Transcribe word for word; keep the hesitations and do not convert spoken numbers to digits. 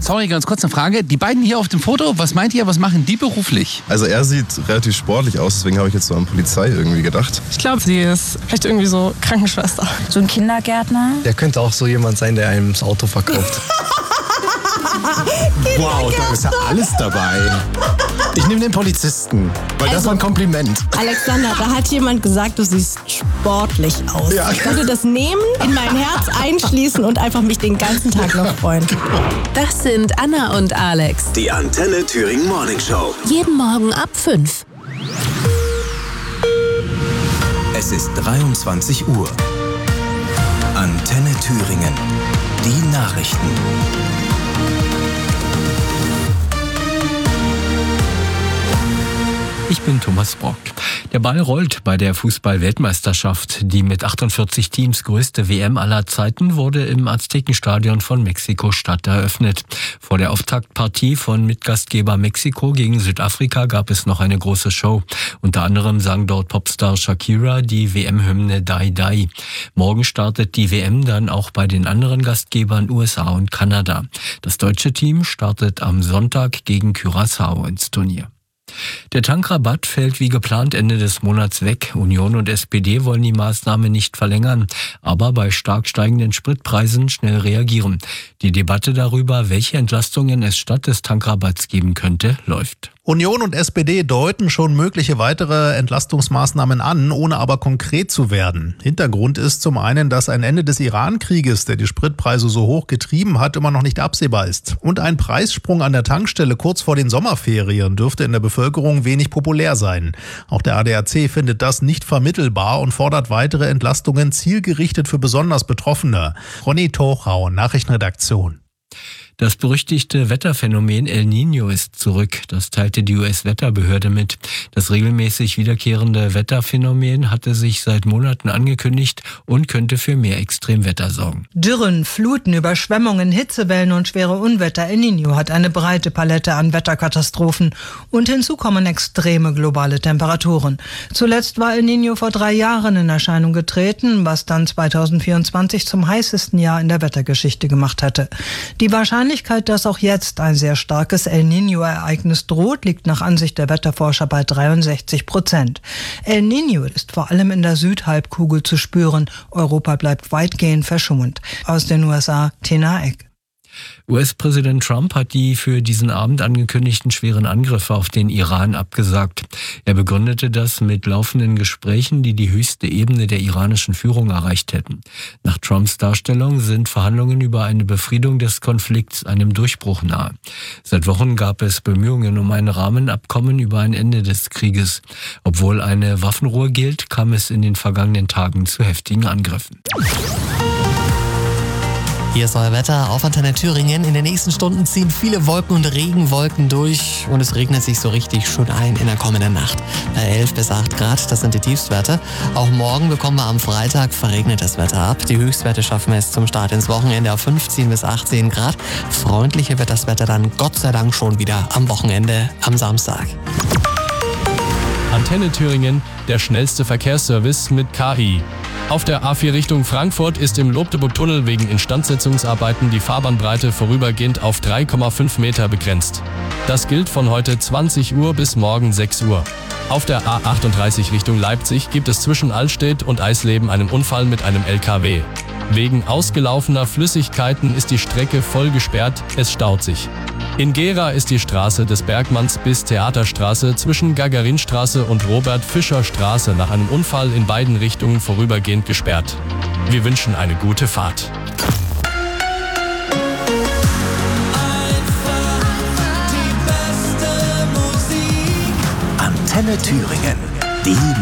Sorry, ganz kurz eine Frage. Die beiden hier auf dem Foto, was meint ihr, was machen die beruflich? Also er sieht relativ sportlich aus, deswegen habe ich jetzt so an Polizei irgendwie gedacht. Ich glaube, sie ist vielleicht irgendwie so Krankenschwester. So ein Kindergärtner. Der könnte auch so jemand sein, der einem das Auto verkauft. Wow, da ist ja alles dabei. Ich nehme den Polizisten, weil also, das war ein Kompliment. Alexander, da hat jemand gesagt, du siehst sportlich aus. Ja. Ich würde das nehmen, in mein Herz einschließen und einfach mich den ganzen Tag noch freuen. Das sind Anna und Alex. Die Antenne Thüringen Morning Show. Jeden Morgen ab fünf. Es ist dreiundzwanzig Uhr. Antenne Thüringen. Die Nachrichten. Ich bin Thomas Brock. Der Ball rollt bei der Fußball-Weltmeisterschaft. Die mit achtundvierzig Teams größte W M aller Zeiten wurde im Aztekenstadion von Mexiko-Stadt eröffnet. Vor der Auftaktpartie von Mitgastgeber Mexiko gegen Südafrika gab es noch eine große Show. Unter anderem sang dort Popstar Shakira die W M-Hymne Die Die. Morgen startet die W M dann auch bei den anderen Gastgebern U S A und Kanada. Das deutsche Team startet am Sonntag gegen Curaçao ins Turnier. Der Tankrabatt fällt wie geplant Ende des Monats weg. Union und S P D wollen die Maßnahme nicht verlängern, aber bei stark steigenden Spritpreisen schnell reagieren. Die Debatte darüber, welche Entlastungen es statt des Tankrabatts geben könnte, läuft. Union und S P D deuten schon mögliche weitere Entlastungsmaßnahmen an, ohne aber konkret zu werden. Hintergrund ist zum einen, dass ein Ende des Iran-Krieges, der die Spritpreise so hoch getrieben hat, immer noch nicht absehbar ist. Und ein Preissprung an der Tankstelle kurz vor den Sommerferien dürfte in der Bevölkerung wenig populär sein. Auch der A D A C findet das nicht vermittelbar und fordert weitere Entlastungen zielgerichtet für besonders Betroffene. Ronny Tochau, Nachrichtenredaktion. Das berüchtigte Wetterphänomen El Niño ist zurück. Das teilte die U S-Wetterbehörde mit. Das regelmäßig wiederkehrende Wetterphänomen hatte sich seit Monaten angekündigt und könnte für mehr Extremwetter sorgen. Dürren, Fluten, Überschwemmungen, Hitzewellen und schwere Unwetter. El Niño hat eine breite Palette an Wetterkatastrophen. Und hinzu kommen extreme globale Temperaturen. Zuletzt war El Niño vor drei Jahren in Erscheinung getreten, was dann zweitausendvierundzwanzig zum heißesten Jahr in der Wettergeschichte gemacht hatte. Die Wahrscheinlichkeit, dass auch jetzt ein sehr starkes El Niño-Ereignis droht, liegt nach Ansicht der Wetterforscher bei dreiundsechzig Prozent. El Niño ist vor allem in der Südhalbkugel zu spüren. Europa bleibt weitgehend verschummend. Aus den U S A, Tina Eck. U S-Präsident Trump hat die für diesen Abend angekündigten schweren Angriffe auf den Iran abgesagt. Er begründete das mit laufenden Gesprächen, die die höchste Ebene der iranischen Führung erreicht hätten. Nach Trumps Darstellung sind Verhandlungen über eine Befriedung des Konflikts einem Durchbruch nahe. Seit Wochen gab es Bemühungen um ein Rahmenabkommen über ein Ende des Krieges. Obwohl eine Waffenruhe gilt, kam es in den vergangenen Tagen zu heftigen Angriffen. Hier ist euer Wetter auf Antenne Thüringen. In den nächsten Stunden ziehen viele Wolken und Regenwolken durch und es regnet sich so richtig schön ein in der kommenden Nacht. Bei elf bis acht Grad, das sind die Tiefstwerte. Auch morgen bekommen wir am Freitag verregnetes Wetter ab. Die Höchstwerte schaffen es zum Start ins Wochenende auf fünfzehn bis achtzehn Grad. Freundlicher wird das Wetter dann Gott sei Dank schon wieder am Wochenende, am Samstag. Antenne Thüringen, der schnellste Verkehrsservice mit K I. Auf der A vier Richtung Frankfurt ist im Lobdeburg-Tunnel wegen Instandsetzungsarbeiten die Fahrbahnbreite vorübergehend auf drei Komma fünf Meter begrenzt. Das gilt von heute zwanzig Uhr bis morgen sechs Uhr. Auf der A achtunddreißig Richtung Leipzig gibt es zwischen Allstedt und Eisleben einen Unfall mit einem L K W. Wegen ausgelaufener Flüssigkeiten ist die Strecke voll gesperrt, es staut sich. In Gera ist die Straße des Bergmanns bis Theaterstraße zwischen Gagarinstraße und Robert-Fischer-Straße nach einem Unfall in beiden Richtungen vorübergehend gesperrt. Wir wünschen eine gute Fahrt. Antenne Thüringen, die